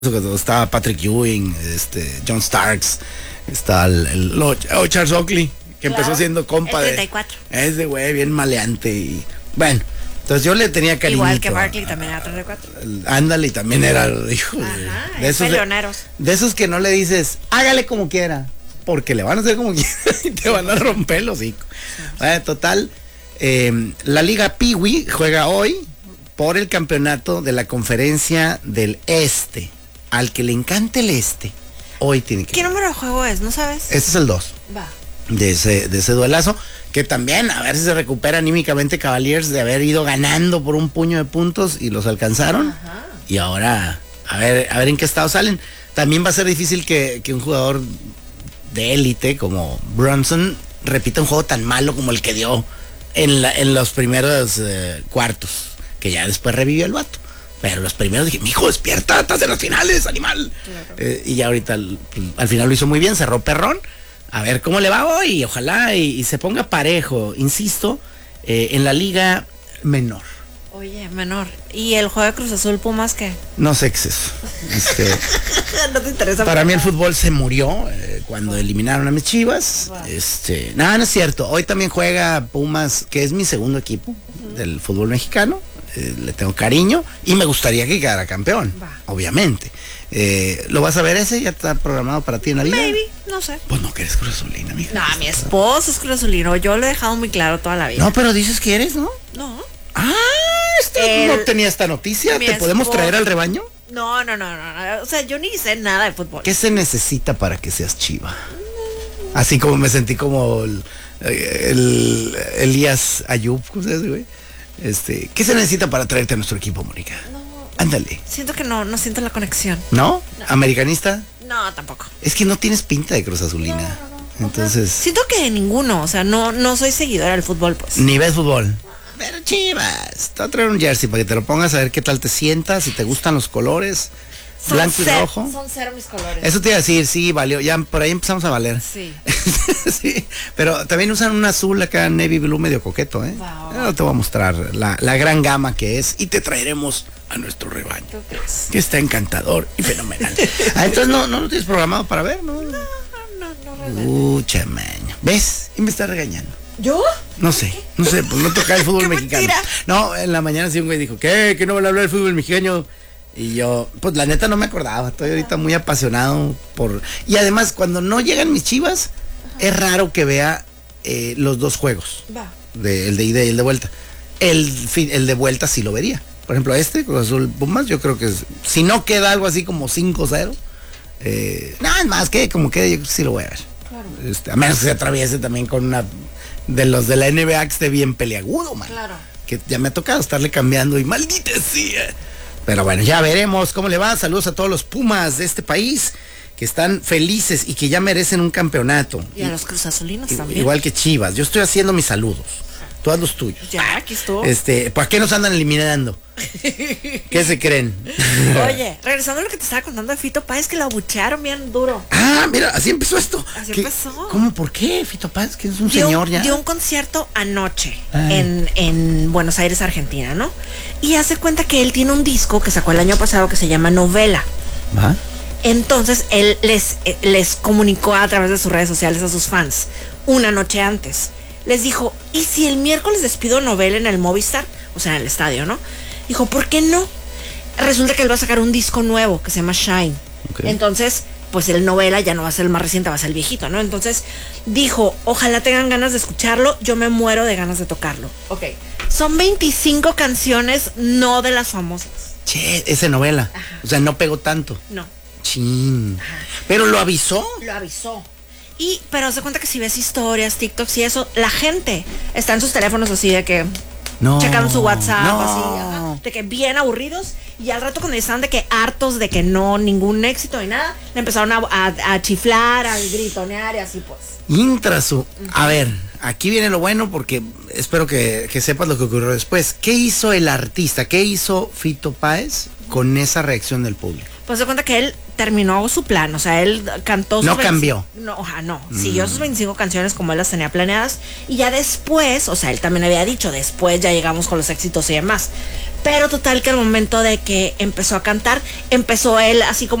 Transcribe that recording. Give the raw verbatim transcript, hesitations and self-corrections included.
Estaba Patrick Ewing, este, John Starks, está el, el lo, oh, Charles Oakley, que claro, empezó siendo compa el treinta y cuatro. de ese güey bien maleante y bueno, entonces yo le tenía cariño. Igual que Barkley también era treinta y cuatro. Ándale, y también era hijo Ajá, de, de esos peleoneros. De, de esos que no le dices, hágale como quiera, porque le van a hacer como quiera y te van a romper el hocico. Sí. Bueno, total, eh, la Liga Piwi juega hoy por el campeonato de la Conferencia del Este. Al que le encante el este, hoy tiene que... ¿Qué número de juego es? ¿No sabes? Este es el dos. Va. De ese, de ese duelazo, que también, a ver si se recupera anímicamente Cavaliers de haber ido ganando por un puño de puntos y los alcanzaron. Ajá. Y ahora, a ver, a ver en qué estado salen. También va a ser difícil que, que un jugador de élite como Brunson repita un juego tan malo como el que dio en, la, en los primeros eh, cuartos, que ya después revivió el vato. Pero los primeros dije, mijo, despierta, estás en las finales, animal. Claro. Eh, y ya ahorita al, al final lo hizo muy bien, cerró perrón. A ver cómo le va hoy, ojalá y, y se ponga parejo, insisto, eh, en la liga menor. Oye, menor. ¿Y el juego de Cruz Azul Pumas qué? No sé qué es eso. Este, no te interesa. Para mí el fútbol se murió eh, cuando eliminaron a mis Chivas. Wow. Este, nada, no es cierto. Hoy también juega Pumas, que es mi segundo equipo uh-huh. del fútbol mexicano. Eh, le tengo cariño y me gustaría que quedara campeón, va. Obviamente. Eh, ¿Lo vas a ver ese? ¿Ya está programado para ti en la liga? Maybe, no sé. Pues no, que eres Cruz Azulina, amiga. No, mi esposo es Cruz Azulino, yo lo he dejado muy claro toda la vida. No, pero dices que eres, ¿no? No. Ah, este, no tenía esta noticia. ¿Te podemos esposo... traer al rebaño? No, no, no, no, no, o sea, yo ni sé nada de fútbol. ¿Qué se necesita para que seas Chiva? Mm. Así como me sentí como el, el, el Elías Ayub, ¿cómo se dice, güey? Este, ¿qué se necesita para traerte a nuestro equipo, Mónica? No, ándale. Siento que no, no siento la conexión. ¿No? ¿No? ¿Americanista? No, tampoco. Es que no tienes pinta de Cruz Azulina. No, no, no. Entonces. Siento que de ninguno, o sea, no, no soy seguidora del fútbol, pues. Ni ves fútbol. Pero Chivas, te voy a traer un jersey para que te lo pongas a ver qué tal te sientas, si te gustan los colores. Son blanco y rojo. Son cero mis colores. Eso te iba a decir, sí, valió. Ya por ahí empezamos a valer. Sí. Sí. Pero también usan un azul acá, navy blue, medio coqueto, ¿eh? Wow. Ahora te voy a mostrar la, la gran gama que es y te traeremos a nuestro rebaño. ¿Tú crees? Que está encantador y fenomenal. Ah, entonces no, no lo tienes programado para ver, ¿no? No, no, no, no. Uh, chamaño. ¿Ves? Y me está regañando. ¿Yo? No sé, no sé, pues no toca el fútbol mexicano. Mentira. No, en la mañana sí un güey dijo, ¿qué? ¿Qué no van a hablar del fútbol mexicano? Y yo, pues la neta no me acordaba, estoy ahorita muy apasionado por... Y además, cuando no llegan mis Chivas, ajá, es raro que vea eh, los dos juegos. Va. De, el de ida y el de vuelta. El, el de vuelta sí lo vería. Por ejemplo, este, Cruz Azul Pumas, yo creo que es, si no queda algo así como cinco cero, eh, nada más que como quede, yo sí lo voy a ver. Claro. Este, a menos que se atraviese también con una de los de la N B A que esté bien peleagudo, man. Claro. Que ya me ha tocado estarle cambiando y maldita sea. Pero bueno, ya veremos cómo le va. Saludos a todos los Pumas de este país que están felices y que ya merecen un campeonato. Y a los Cruz Azulinos y, también. Igual que Chivas. Yo estoy haciendo mis saludos. Tú haz los tuyos. Ya, aquí estuvo. Este, ¿por qué nos andan eliminando? ¿Qué se creen? Oye, regresando a lo que te estaba contando de Fito Páez, que lo abuchearon bien duro. Ah, mira, así empezó esto. Así ¿Qué? empezó. ¿Cómo? ¿Por qué? Fito Páez, que es un dio, señor ya. Dio un concierto anoche en, en Buenos Aires, Argentina, ¿no? Y hace cuenta que él tiene un disco que sacó el año pasado que se llama Novela. ¿Ah? Entonces él les, les comunicó a través de sus redes sociales a sus fans una noche antes. Les dijo, ¿y si el miércoles despido Novela en el Movistar? O sea, en el estadio, ¿no? Dijo, ¿por qué no? Resulta que él va a sacar un disco nuevo que se llama Shine. Okay. Entonces, pues el Novela ya no va a ser el más reciente, va a ser el viejito, ¿no? Entonces dijo, ojalá tengan ganas de escucharlo, yo me muero de ganas de tocarlo. Ok. Son veinticinco canciones, no de las famosas. Che, esa Novela. Ajá. O sea, no pegó tanto. No. Chin. Ajá. Pero lo avisó. Lo avisó. Y, pero se cuenta que si ves historias, TikToks y eso, la gente está en sus teléfonos así de que no, checaron su WhatsApp, no. así, ajá, de que bien aburridos, y al rato cuando estaban de que hartos de que no, ningún éxito ni nada, le empezaron a, a, a chiflar, a gritonear y así pues. Intrasu. Uh-huh. A ver, aquí viene lo bueno porque espero que, que sepas lo que ocurrió después. ¿Qué hizo el artista? ¿Qué hizo Fito Páez con esa reacción del público? Pues se cuenta que él terminó su plan, o sea, él cantó sus no cambió. No, ojalá no, mm. siguió sus veinticinco canciones como él las tenía planeadas y ya después, o sea, él también había dicho, después ya llegamos con los éxitos y demás, Pero total que al momento de que empezó a cantar, empezó él así como